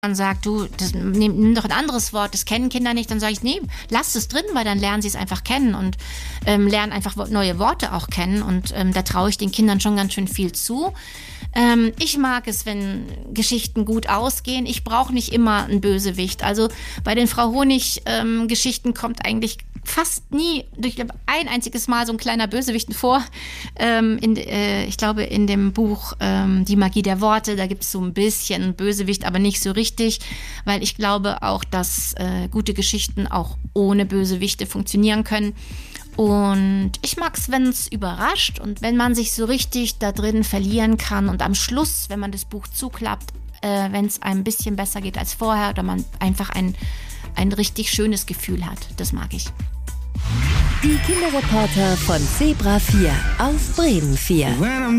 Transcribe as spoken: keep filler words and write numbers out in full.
man sagt, du, das, nimm, nimm doch ein anderes Wort, das kennen Kinder nicht, dann sage ich, nee, lass es drin, weil dann lernen sie es einfach kennen und ähm, lernen einfach neue Worte auch kennen und ähm, da traue ich den Kindern schon ganz schön viel zu. Ähm, ich mag es, wenn Geschichten gut ausgehen. Ich brauche nicht immer einen Bösewicht. Also bei den Frau Honig ähm, Geschichten kommt eigentlich fast nie, durch ein einziges Mal so ein kleiner Bösewicht vor. Ähm, in, äh, ich glaube, in dem Buch ähm, Die Magie der Worte, da gibt es so ein bisschen Bösewicht, aber nicht so richtig, weil ich glaube auch, dass äh, gute Geschichten auch ohne Bösewichte funktionieren können. Und ich mag es, wenn es überrascht und wenn man sich so richtig da drin verlieren kann und am Schluss, wenn man das Buch zuklappt, äh, wenn es einem ein bisschen besser geht als vorher oder man einfach ein, ein richtig schönes Gefühl hat. Das mag ich. Die Kinderreporter von Zebra vier auf Bremen vier.